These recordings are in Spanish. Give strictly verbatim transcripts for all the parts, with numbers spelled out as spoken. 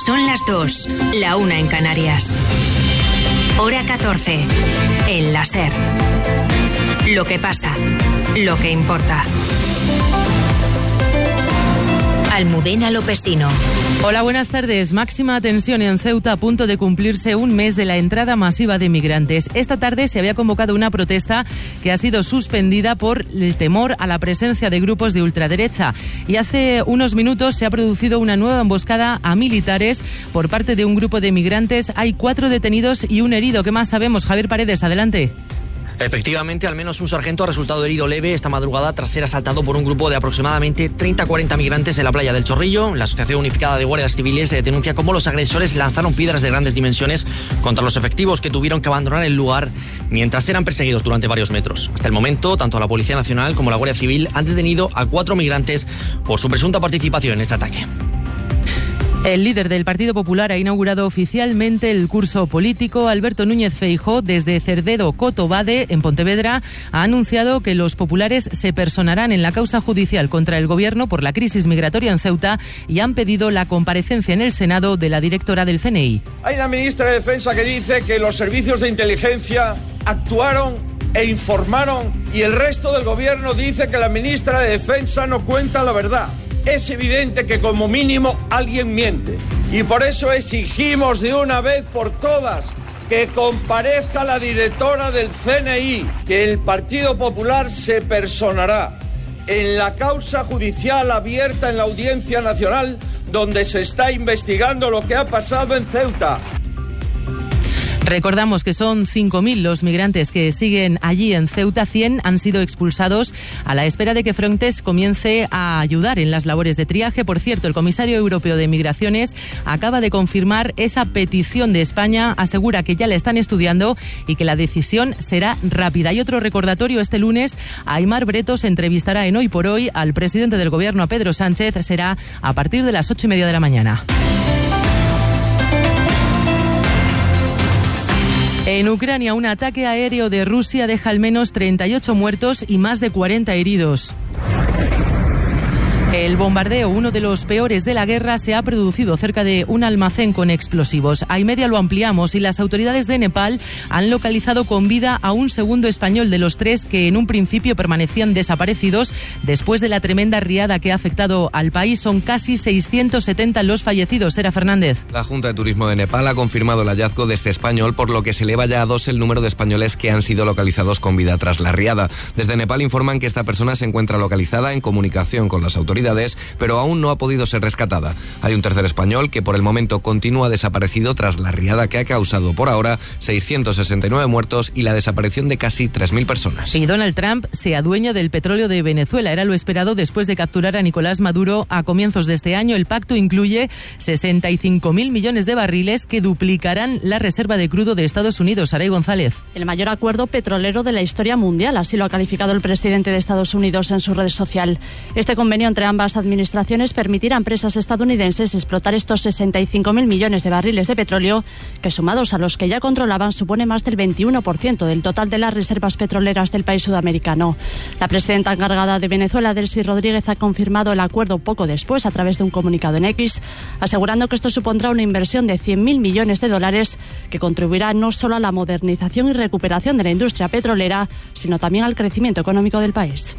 Son las dos, la una en Canarias. Hora catorce, en la SER. Lo que pasa, lo que importa. Almudena Lopesino. Hola, buenas tardes. Máxima tensión en Ceuta, a punto de cumplirse un mes de la entrada masiva de migrantes. Esta tarde se había convocado una protesta que ha sido suspendida por el temor a la presencia de grupos de ultraderecha. Y hace unos minutos se ha producido una nueva emboscada a militares por parte de un grupo de migrantes. Hay cuatro detenidos y un herido. ¿Qué más sabemos? Javier Paredes, adelante. Efectivamente, al menos un sargento ha resultado herido leve esta madrugada tras ser asaltado por un grupo de aproximadamente treinta a cuarenta migrantes en la playa del Chorrillo. La Asociación Unificada de Guardias Civiles denuncia cómo los agresores lanzaron piedras de grandes dimensiones contra los efectivos, que tuvieron que abandonar el lugar mientras eran perseguidos durante varios metros. Hasta el momento, tanto la Policía Nacional como la Guardia Civil han detenido a cuatro migrantes por su presunta participación en este ataque. El líder del Partido Popular ha inaugurado oficialmente el curso político. Alberto Núñez Feijóo, desde Cerdedo Cotobade, en Pontevedra, ha anunciado que los populares se personarán en la causa judicial contra el Gobierno por la crisis migratoria en Ceuta y han pedido la comparecencia en el Senado de la directora del C N I. Hay una ministra de Defensa que dice que los servicios de inteligencia actuaron e informaron, y el resto del Gobierno dice que la ministra de Defensa no cuenta la verdad. Es evidente que como mínimo alguien miente, y por eso exigimos de una vez por todas que comparezca la directora del C N I, que el Partido Popular se personará en la causa judicial abierta en la Audiencia Nacional, donde se está investigando lo que ha pasado en Ceuta. Recordamos que son cinco mil los migrantes que siguen allí en Ceuta. cien han sido expulsados a la espera de que Frontex comience a ayudar en las labores de triaje. Por cierto, el comisario europeo de Migraciones acaba de confirmar esa petición de España. Asegura que ya la están estudiando y que la decisión será rápida. Y otro recordatorio: este lunes Aimar Bretos entrevistará en Hoy por Hoy al presidente del Gobierno, a Pedro Sánchez. Será a partir de las ocho y media de la mañana. En Ucrania, un ataque aéreo de Rusia deja al menos treinta y ocho muertos y más de cuarenta heridos. El bombardeo, uno de los peores de la guerra, se ha producido cerca de un almacén con explosivos. A y media lo ampliamos y las autoridades de Nepal han localizado con vida a un segundo español de los tres que en un principio permanecían desaparecidos después de la tremenda riada que ha afectado al país. Son casi seiscientos setenta los fallecidos. Sera Fernández. La Junta de Turismo de Nepal ha confirmado el hallazgo de este español, por lo que se eleva ya a dos el número de españoles que han sido localizados con vida tras la riada. Desde Nepal informan que esta persona se encuentra localizada en comunicación con las autoridades, pero aún no ha podido ser rescatada. Hay un tercer español que por el momento continúa desaparecido tras la riada que ha causado por ahora seiscientos sesenta y nueve muertos y la desaparición de casi tres mil personas. Y Donald Trump se adueña del petróleo de Venezuela. Era lo esperado después de capturar a Nicolás Maduro a comienzos de este año. El pacto incluye sesenta y cinco mil millones de barriles que duplicarán la reserva de crudo de Estados Unidos. Saray González. El mayor acuerdo petrolero de la historia mundial, así lo ha calificado el presidente de Estados Unidos en su red social. Este convenio entre ambas administraciones permitirá a empresas estadounidenses explotar estos sesenta y cinco mil millones de barriles de petróleo, que sumados a los que ya controlaban supone más del veintiuno por ciento del total de las reservas petroleras del país sudamericano. La presidenta encargada de Venezuela, Delcy Rodríguez, ha confirmado el acuerdo poco después a través de un comunicado en X, asegurando que esto supondrá una inversión de cien mil millones de dólares que contribuirá no solo a la modernización y recuperación de la industria petrolera, sino también al crecimiento económico del país.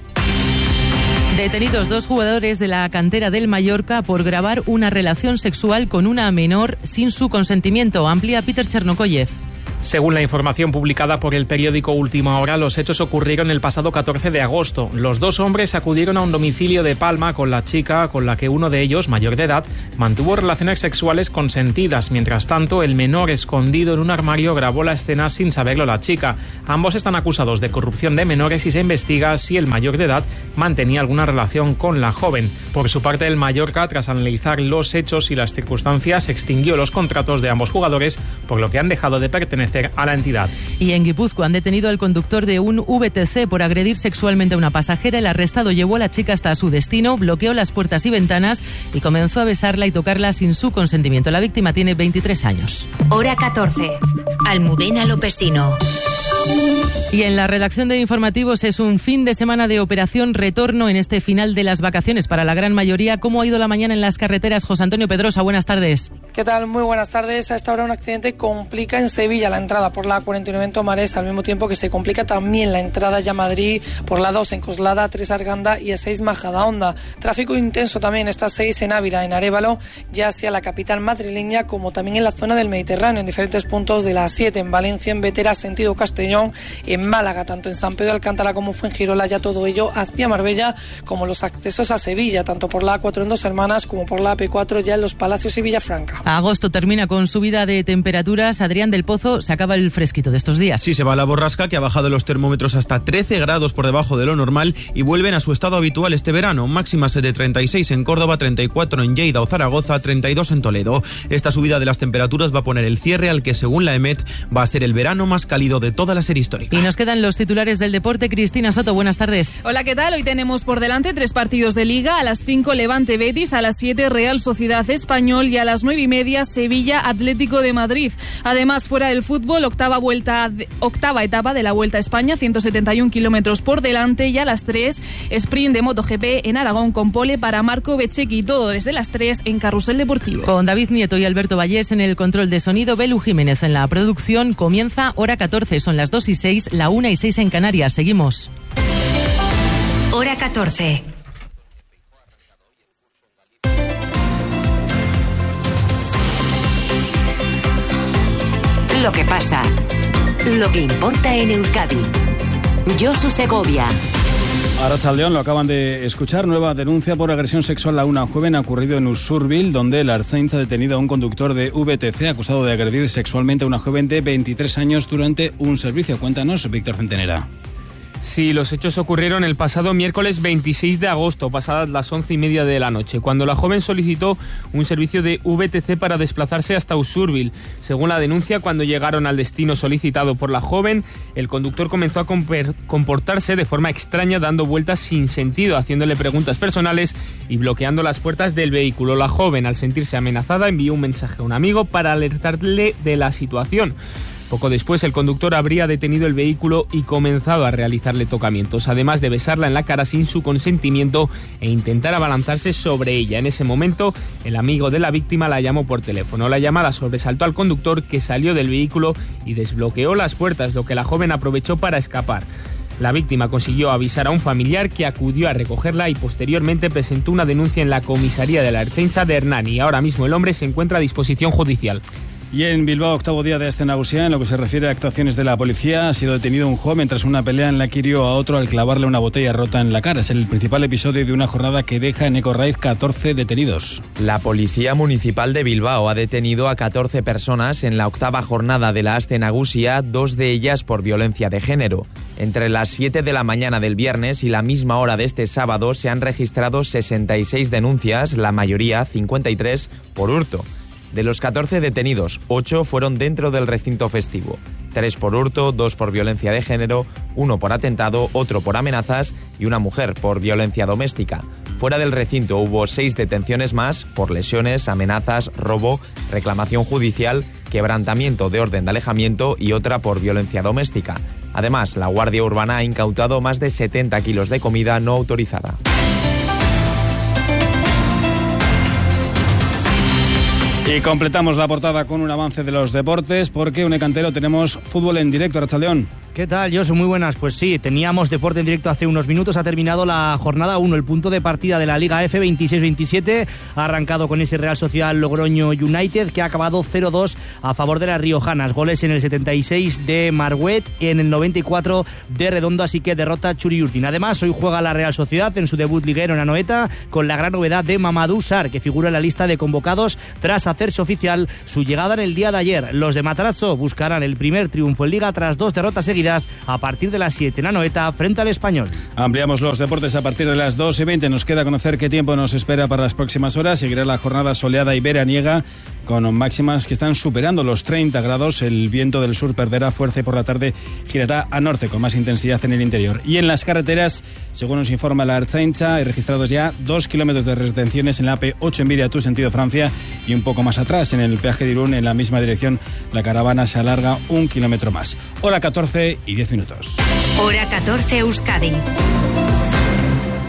Detenidos dos jugadores de la cantera del Mallorca por grabar una relación sexual con una menor sin su consentimiento. Amplía Peter Chernokoyev. Según la información publicada por el periódico Última Hora, los hechos ocurrieron el pasado catorce de agosto. Los dos hombres acudieron a un domicilio de Palma con la chica con la que uno de ellos, mayor de edad, mantuvo relaciones sexuales consentidas. Mientras tanto, el menor, escondido en un armario, grabó la escena sin saberlo la chica. Ambos están acusados de corrupción de menores y se investiga si el mayor de edad mantenía alguna relación con la joven. Por su parte, el Mallorca, tras analizar los hechos y las circunstancias, extinguió los contratos de ambos jugadores, por lo que han dejado de pertenecer a la entidad. Y en Guipúzcoa han detenido al conductor de un V T C por agredir sexualmente a una pasajera. El arrestado llevó a la chica hasta su destino, bloqueó las puertas y ventanas y comenzó a besarla y tocarla sin su consentimiento. La víctima tiene veintitrés años. Hora catorce. Almudena Lopesino. Y en la redacción de informativos es un fin de semana de operación retorno en este final de las vacaciones para la gran mayoría. ¿Cómo ha ido la mañana en las carreteras? José Antonio Pedrosa, buenas tardes. ¿Qué tal? Muy buenas tardes. A esta hora un accidente complica en Sevilla la entrada por la cuarenta y nueve en Tomares, al mismo tiempo que se complica también la entrada ya a Madrid por la dos en Coslada, tres Arganda y E seis Majadahonda. Tráfico intenso también esta seis en Ávila, en Arévalo, ya hacia la capital madrileña, como también en la zona del Mediterráneo, en diferentes puntos de la siete en Valencia, en Vetera, sentido Castellón, en Málaga, tanto en San Pedro de Alcántara como Fuengirola, ya todo ello hacia Marbella, como los accesos a Sevilla, tanto por la A cuatro en Dos Hermanas como por la A P cuatro ya en Los Palacios y Villafranca. Agosto termina con subida de temperaturas. Adrián del Pozo, se acaba el fresquito de estos días. Sí, se va la borrasca, que ha bajado los termómetros hasta trece grados por debajo de lo normal y vuelven a su estado habitual este verano. Máximas de treinta y seis en Córdoba, treinta y cuatro en Lleida o Zaragoza, treinta y dos en Toledo. Esta subida de las temperaturas va a poner el cierre al que, según la EMET, va a ser el verano más cálido de toda la serie histórica. Y nos quedan los titulares del deporte. Cristina Soto, buenas tardes. Hola, ¿qué tal? Hoy tenemos por delante tres partidos de Liga. A las cinco Levante Betis, a las siete Real Sociedad Español y a las nueve y media Sevilla Atlético de Madrid. Además, fuera del fútbol, octava vuelta, octava etapa de la Vuelta a España, ciento setenta y un kilómetros por delante, y a las tres sprint de MotoGP en Aragón con pole para Marco Bezzecchi, todo desde las tres en Carrusel Deportivo. Con David Nieto y Alberto Vallés en el control de sonido, Belu Jiménez en la producción. Comienza Hora catorce, son las dos y seis, la una y seis en Canarias. Seguimos. Hora catorce. Lo que pasa, lo que importa en Euskadi. Josu Segovia. Arratsaldeon, lo acaban de escuchar. Nueva denuncia por agresión sexual a una joven ha ocurrido en Usurbil, donde la Ertzaintza ha detenido a un conductor de V T C acusado de agredir sexualmente a una joven de veintitrés años durante un servicio. Cuéntanos, Víctor Centenera. Sí, los hechos ocurrieron el pasado miércoles veintiséis de agosto, pasadas las once y media de la noche, cuando la joven solicitó un servicio de V T C para desplazarse hasta Usurbil. Según la denuncia, cuando llegaron al destino solicitado por la joven, el conductor comenzó a comportarse de forma extraña, dando vueltas sin sentido, haciéndole preguntas personales y bloqueando las puertas del vehículo. La joven, al sentirse amenazada, envió un mensaje a un amigo para alertarle de la situación. Poco después, el conductor habría detenido el vehículo y comenzado a realizarle tocamientos, además de besarla en la cara sin su consentimiento e intentar abalanzarse sobre ella. En ese momento, el amigo de la víctima la llamó por teléfono. La llamada sobresaltó al conductor, que salió del vehículo y desbloqueó las puertas, lo que la joven aprovechó para escapar. La víctima consiguió avisar a un familiar, que acudió a recogerla y posteriormente presentó una denuncia en la comisaría de la Ertzaintza de Hernani. Ahora mismo el hombre se encuentra a disposición judicial. Y en Bilbao, octavo día de escena nagusia. En lo que se refiere a actuaciones de la policía, ha sido detenido un joven tras una pelea en la que hirió a otro al clavarle una botella rota en la cara. Es el principal episodio de una jornada que deja en Ecorraiz catorce detenidos. La Policía Municipal de Bilbao ha detenido a catorce personas en la octava jornada de la Aste Nagusia, dos de ellas por violencia de género. Entre las siete de la mañana del viernes y la misma hora de este sábado se han registrado sesenta y seis denuncias, la mayoría, cincuenta y tres, por hurto. De los catorce detenidos, ocho fueron dentro del recinto festivo. tres por hurto, dos por violencia de género, uno por atentado, otro por amenazas y una mujer por violencia doméstica. Fuera del recinto hubo seis detenciones más por lesiones, amenazas, robo, reclamación judicial, quebrantamiento de orden de alejamiento y otra por violencia doméstica. Además, la Guardia Urbana ha incautado más de setenta kilos de comida no autorizada. Y completamos la portada con un avance de los deportes, porque en Cantero tenemos fútbol en directo. Arratsaldeon. ¿Qué tal, Josu? Muy buenas. Pues sí, teníamos deporte en directo hace unos minutos. Ha terminado la jornada uno, el punto de partida de la Liga F, veintiséis veintisiete. Ha arrancado con ese Real Sociedad Logroño United, que ha acabado cero dos a favor de las riojanas. Goles en el setenta y seis de Marguet y en el noventa y cuatro de Redondo, así que derrota Churiurtin. Además, hoy juega la Real Sociedad en su debut liguero en Anoeta, con la gran novedad de Mamadou Sarr, que figura en la lista de convocados tras hacerse oficial su llegada en el día de ayer. Los de Matarazzo buscarán el primer triunfo en Liga tras dos derrotas seguidas a partir de las siete en Anoeta frente al Español. Ampliamos los deportes a partir de las dos y veinte. Nos queda conocer qué tiempo nos espera para las próximas horas. Seguirá la jornada soleada y veraniega, con máximas que están superando los treinta grados. El viento del sur perderá fuerza y por la tarde girará a norte con más intensidad en el interior. Y en las carreteras, según nos informa la Ertzaintza, hay registrados ya dos kilómetros de retenciones en la A P ocho en Viriatú, sentido Francia, y un poco más atrás, en el peaje de Irún, en la misma dirección, la caravana se alarga un kilómetro más. Hora catorce y diez minutos. Hora catorce Euskadi.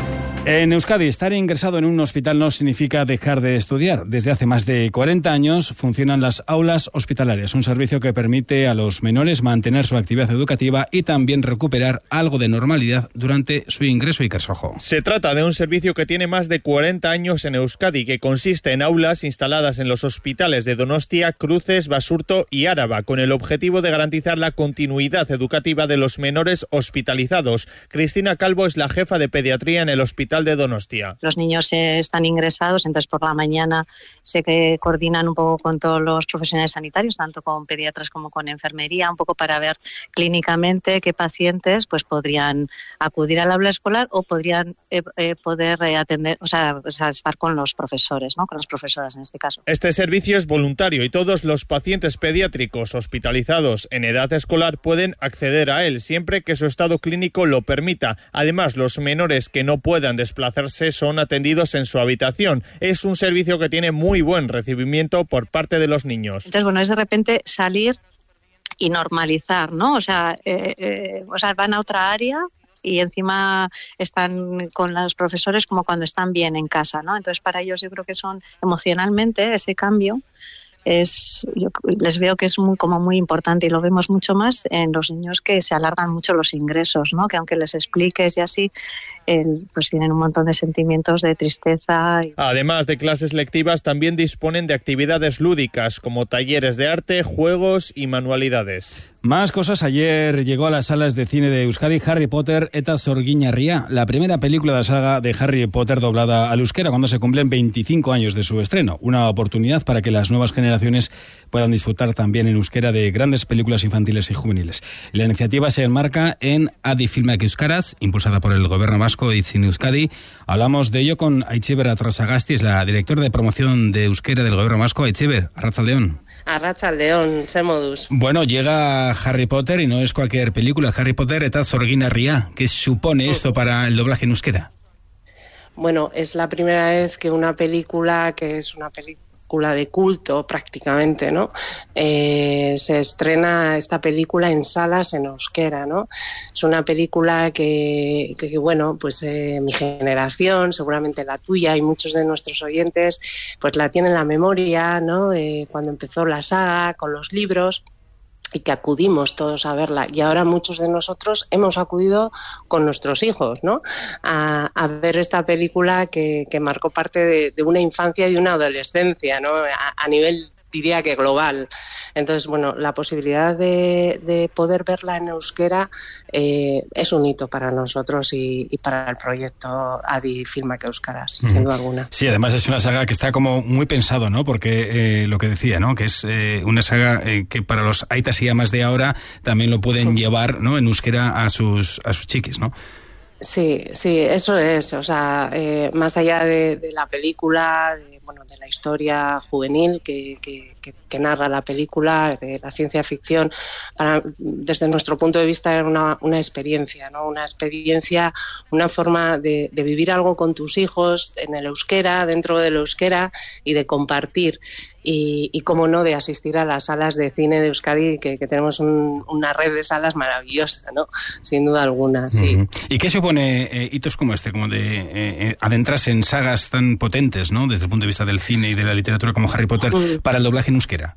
En Euskadi, estar ingresado en un hospital no significa dejar de estudiar. Desde hace más de cuarenta años funcionan las aulas hospitalarias, un servicio que permite a los menores mantener su actividad educativa y también recuperar algo de normalidad durante su ingreso. y Kersojo. Se trata de un servicio que tiene más de cuarenta años en Euskadi, que consiste en aulas instaladas en los hospitales de Donostia, Cruces, Basurto y Áraba, con el objetivo de garantizar la continuidad educativa de los menores hospitalizados. Cristina Calvo es la jefa de pediatría en el hospital de Donostia. Los niños eh, están ingresados, entonces por la mañana se que coordinan un poco con todos los profesionales sanitarios, tanto con pediatras como con enfermería, un poco para ver clínicamente qué pacientes pues podrían acudir al aula escolar o podrían eh, eh, poder eh, atender, o sea, o sea, estar con los profesores, ¿no? Con las profesoras en este caso. Este servicio es voluntario y todos los pacientes pediátricos hospitalizados en edad escolar pueden acceder a él, siempre que su estado clínico lo permita. Además, los menores que no puedan desplazarse son atendidos en su habitación. Es un servicio que tiene muy buen recibimiento por parte de los niños. Entonces, bueno, es de repente salir y normalizar, ¿no? O sea, eh, eh, o sea, van a otra área y encima están con los profesores como cuando están bien en casa, ¿no? Entonces, para ellos yo creo que son emocionalmente ese cambio es, yo les veo que es muy como muy importante y lo vemos mucho más en los niños que se alargan mucho los ingresos, ¿no? Que aunque les expliques y así, el, pues tienen un montón de sentimientos de tristeza. Además de clases lectivas, también disponen de actividades lúdicas como talleres de arte, juegos y manualidades. Más cosas. Ayer llegó a las salas de cine de Euskadi Harry Potter eta Zorgina Ría, la primera película de la saga de Harry Potter doblada al euskera, cuando se cumplen veinticinco años de su estreno. Una oportunidad para que las nuevas generaciones puedan disfrutar también en euskera de grandes películas infantiles y juveniles. La iniciativa se enmarca en Adi Filmak Euskaraz, impulsada por el Gobierno Vasco y Cine Euskadi. Hablamos de ello con Aitziber Atrasagasti, la directora de promoción de euskera del Gobierno Vasco. Aitziber, arratsaldeon. Arratsaldeon, ze moduz. Bueno, llega Harry Potter y no es cualquier película. Harry Potter eta Zorgina Ría. ¿Qué supone esto para el doblaje en euskera? Bueno, es la primera vez que una película, que es una película de culto prácticamente, ¿no? Eh, se estrena esta película en salas en euskera, ¿no? Es una película que, que, que bueno, pues eh, mi generación, seguramente la tuya y muchos de nuestros oyentes, pues la tienen en la memoria, ¿no? De cuando empezó la saga, con los libros, y que acudimos todos a verla. Y ahora muchos de nosotros hemos acudido con nuestros hijos, ¿no? A, a ver esta película que, que marcó parte de, de una infancia y de una adolescencia, ¿no? A, a nivel, diría que global. Entonces, bueno, la posibilidad de, de poder verla en euskera eh, es un hito para nosotros y, y para el proyecto Adi Filmak Euskaraz, mm. sin duda alguna. Sí, además es una saga que está como muy pensado, ¿no? Porque eh, lo que decía, ¿no? Que es eh, una saga eh, que para los aitas y amas de ahora también lo pueden sí. llevar, ¿no? En euskera a sus, a sus chiquis, ¿no? Sí, sí, eso es. O sea, eh, más allá de, de la película, de, bueno, de la historia juvenil que, que, que, que narra la película, de la ciencia ficción, para, desde nuestro punto de vista era una, una experiencia, ¿no? Una experiencia, una forma de, de vivir algo con tus hijos en el euskera, dentro del euskera y de compartir. Y, y cómo no, de asistir a las salas de cine de Euskadi, que, que tenemos un, una red de salas maravillosa, ¿no? Sin duda alguna, sí. Uh-huh. ¿Y qué supone eh, hitos como este, como de eh, adentrarse en sagas tan potentes, ¿no? Desde el punto de vista del cine y de la literatura como Harry Potter, uh-huh. para el doblaje en euskera?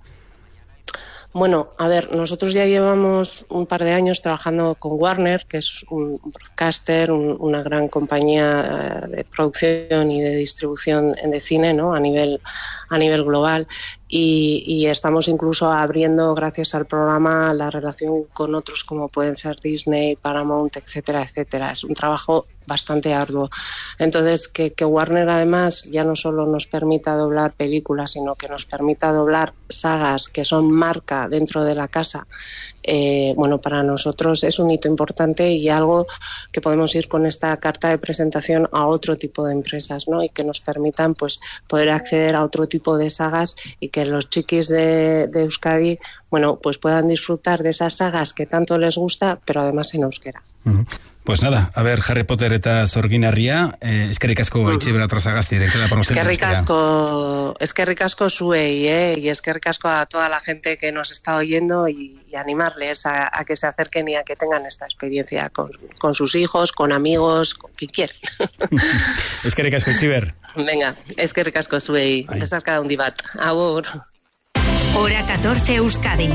Bueno, a ver, nosotros ya llevamos un par de años trabajando con Warner, que es un broadcaster, un, una gran compañía de producción y de distribución de cine, ¿no? A nivel, a nivel global. Y, y estamos incluso abriendo, gracias al programa, la relación con otros como pueden ser Disney, Paramount, etcétera, etcétera. Es un trabajo bastante arduo. Entonces, que, que Warner además ya no solo nos permita doblar películas, sino que nos permita doblar sagas que son marca dentro de la casa, eh, bueno, para nosotros es un hito importante y algo que podemos ir con esta carta de presentación a otro tipo de empresas, ¿no? Y que nos permitan, pues, poder acceder a otro tipo de sagas y que los chiquis de, de Euskadi, bueno, pues puedan disfrutar de esas sagas que tanto les gusta, pero además en euskera. Pues nada, a ver, Harry Potter eta Zorginarria, eh, eskerrik asko uh-huh. Itziber Atrozagasti, directora de promoción. Eskerrik asko, eskerrik asko zuei, eh, y eskerrik asko a toda la gente que nos está oyendo y, y animarles a, a que se acerquen y a que tengan esta experiencia con, con sus hijos, con amigos, con quien quieran. Eskerrik asko, Itziber. Venga, eskerrik asko zuei, besarka handi bat. Agur. Hora catorce Euskadi.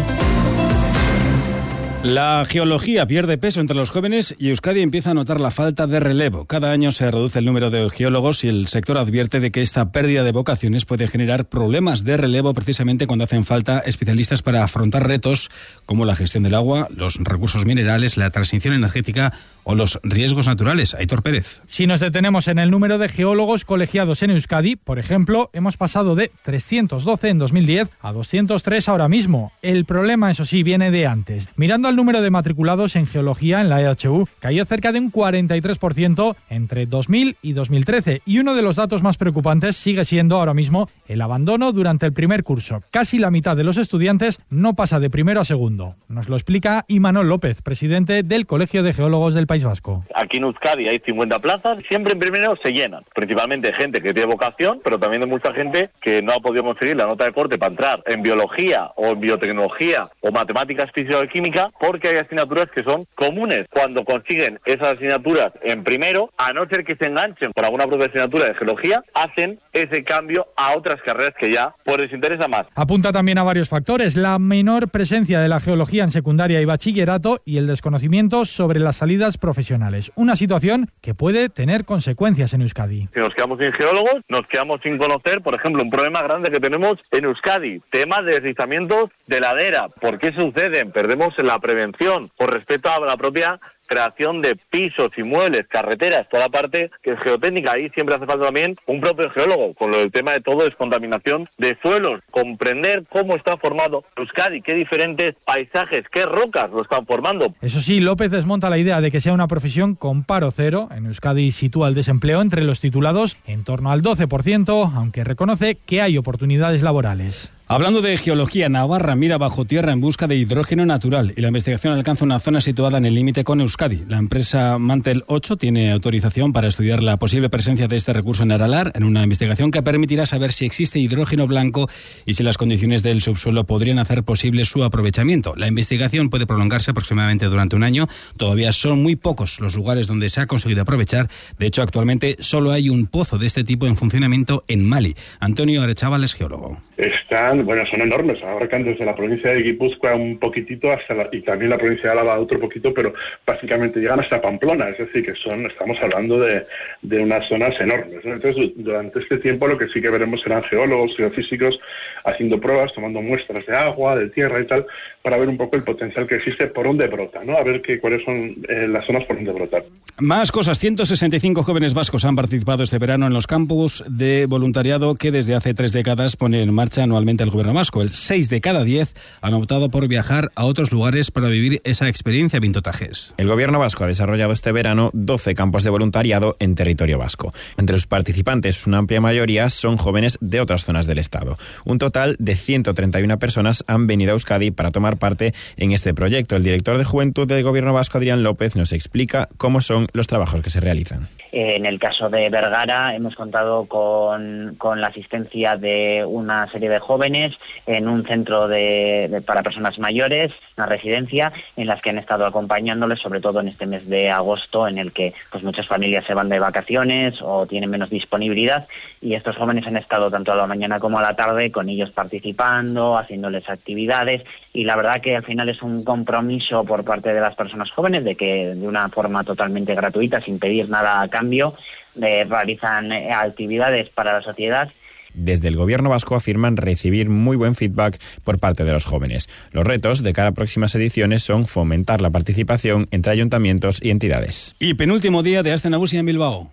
La geología pierde peso entre los jóvenes y Euskadi empieza a notar la falta de relevo. Cada año se reduce el número de geólogos y el sector advierte de que esta pérdida de vocaciones puede generar problemas de relevo precisamente cuando hacen falta especialistas para afrontar retos como la gestión del agua, los recursos minerales, la transición energética o los riesgos naturales. Aitor Pérez. Si nos detenemos en el número de geólogos colegiados en Euskadi, por ejemplo, hemos pasado de trescientos doce en dos mil diez a doscientos tres ahora mismo. El problema, eso sí, viene de antes. Mirando al número de matriculados en geología en la E H U, cayó cerca de un cuarenta y tres por ciento entre dos mil y dos mil trece. Y uno de los datos más preocupantes sigue siendo ahora mismo el abandono durante el primer curso. Casi la mitad de los estudiantes no pasa de primero a segundo. Nos lo explica Imanol López, presidente del Colegio de Geólogos del País Vasco. Aquí en Euskadi hay cincuenta plazas, siempre en primero se llenan, principalmente gente que tiene vocación, pero también de mucha gente que no ha podido conseguir la nota de corte para entrar en biología o en biotecnología o matemáticas físico-química, porque hay asignaturas que son comunes. Cuando consiguen esas asignaturas en primero, a no ser que se enganchen por alguna propia asignatura de geología, hacen ese cambio a otras carreras que ya pues les interesa más. Apunta también a varios factores: la menor presencia de la geología en secundaria y bachillerato y el desconocimiento sobre las salidas profesionales. Una situación que puede tener consecuencias en Euskadi. Si nos quedamos sin geólogos, nos quedamos sin conocer, por ejemplo, un problema grande que tenemos en Euskadi, temas de deslizamientos de ladera. ¿Por qué suceden? Perdemos la prevención por respecto a la propia creación de pisos, inmuebles, carreteras, toda la parte que es geotécnica. Ahí siempre hace falta también un propio geólogo, con lo del tema de todo descontaminación de suelos, comprender cómo está formado Euskadi, qué diferentes paisajes, qué rocas lo están formando. Eso sí, López desmonta la idea de que sea una profesión con paro cero. En Euskadi sitúa el desempleo entre los titulados en torno al doce por ciento, aunque reconoce que hay oportunidades laborales. Hablando de geología, Navarra mira bajo tierra en busca de hidrógeno natural y la investigación alcanza una zona situada en el límite con Euskadi. La empresa Mantel ocho tiene autorización para estudiar la posible presencia de este recurso en Aralar, en una investigación que permitirá saber si existe hidrógeno blanco y si las condiciones del subsuelo podrían hacer posible su aprovechamiento. La investigación puede prolongarse aproximadamente durante un año. Todavía son muy pocos los lugares donde se ha conseguido aprovechar. De hecho, actualmente solo hay un pozo de este tipo en funcionamiento en Mali. Antonio Arechaval es geólogo. Están, bueno, son enormes, abarcan desde la provincia de Guipúzcoa un poquitito hasta la, y también la provincia de Álava otro poquito, pero básicamente llegan hasta Pamplona, es decir, que son, estamos hablando de, de unas zonas enormes, ¿no? Entonces, durante este tiempo lo que sí que veremos serán geólogos, geofísicos, haciendo pruebas, tomando muestras de agua, de tierra y tal, para ver un poco el potencial que existe por donde brota, ¿no? A ver que, cuáles son eh, las zonas por donde brotar. Más cosas, ciento sesenta y cinco jóvenes vascos han participado este verano en los campus de voluntariado que desde hace tres décadas pone en marcha anualmente el gobierno vasco. El seis de cada diez han optado por viajar a otros lugares para vivir esa experiencia. Vintotajes. El gobierno vasco ha desarrollado este verano doce campos de voluntariado en territorio vasco. Entre los participantes, una amplia mayoría son jóvenes de otras zonas del estado. Un total de ciento treinta y una personas han venido a Euskadi para tomar parte en este proyecto. El director de Juventud del gobierno vasco, Adrián López, nos explica cómo son los trabajos que se realizan. En el caso de Vergara hemos contado con, con la asistencia de una serie de jóvenes en un centro de, de, para personas mayores, una residencia, en las que han estado acompañándoles, sobre todo en este mes de agosto, en el que pues muchas familias se van de vacaciones o tienen menos disponibilidad, y estos jóvenes han estado tanto a la mañana como a la tarde con ellos participando, haciéndoles actividades, y la verdad que al final es un compromiso por parte de las personas jóvenes de que de una forma totalmente gratuita, sin pedir nada a cambio, eh, realizan eh, actividades para la sociedad. Desde el gobierno vasco afirman recibir muy buen feedback por parte de los jóvenes. Los retos de cara a próximas ediciones son fomentar la participación entre ayuntamientos y entidades. Y penúltimo día de Aste Nagusia en Bilbao.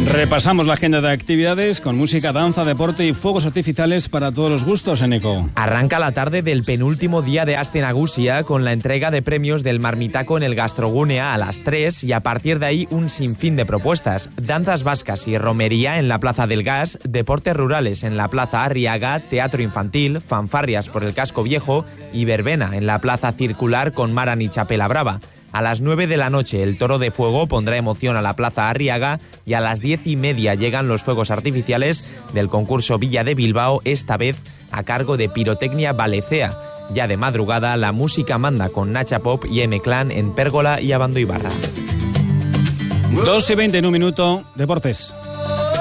Repasamos la agenda de actividades con música, danza, deporte y fuegos artificiales para todos los gustos, Eneco. Arranca la tarde del penúltimo día de Aste Nagusia con la entrega de premios del Marmitaco en el Gastrogunea a las tres y a partir de ahí un sinfín de propuestas. Danzas vascas y romería en la Plaza del Gas, deportes rurales en la Plaza Arriaga, teatro infantil, fanfarrias por el Casco Viejo y verbena en la Plaza Circular con Maran y Chapela Brava. A las nueve de la noche el Toro de Fuego pondrá emoción a la Plaza Arriaga y a las diez y media llegan los fuegos artificiales del concurso Villa de Bilbao, esta vez a cargo de Pirotecnia Valecea. Ya de madrugada la música manda con Nacha Pop y M-Clan en Pérgola y Abando Ibarra. dos y veinte en un minuto, deportes.